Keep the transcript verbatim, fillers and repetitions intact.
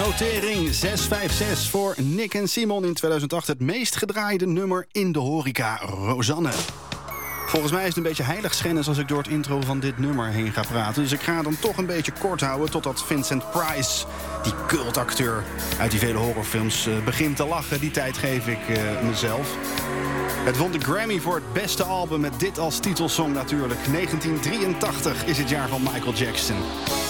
notering zes vijf zes voor Nick en Simon in tweeduizend acht. Het meest gedraaide nummer in de horeca, Rosanne. Volgens mij is het een beetje heiligschennis als ik door het intro van dit nummer heen ga praten. Dus ik ga dan toch een beetje kort houden totdat Vincent Price, die cultacteur uit die vele horrorfilms, uh, begint te lachen. Die tijd geef ik uh, mezelf. Het won de Grammy voor het beste album met dit als titelsong natuurlijk. negentien drieëntachtig is het jaar van Michael Jackson.